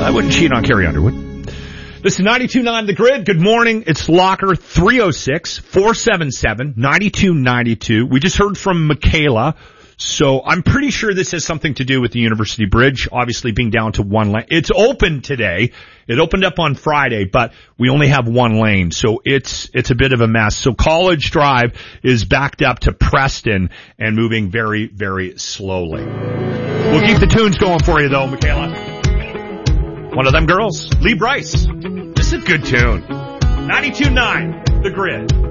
I wouldn't cheat on Carrie Underwood. This is 92.9 The Grid. Good morning. It's Locker 306-477-9292. We just heard from Michaela. So I'm pretty sure this has something to do with the University Bridge, obviously being down to one lane. It's open today. It opened up on Friday, but we only have one lane. So it's a bit of a mess. So College Drive is backed up to Preston and moving very, very slowly. We'll keep the tunes going for you though, Michaela. One of them girls, Lee Brice. This is a good tune. 92.9 The Grid.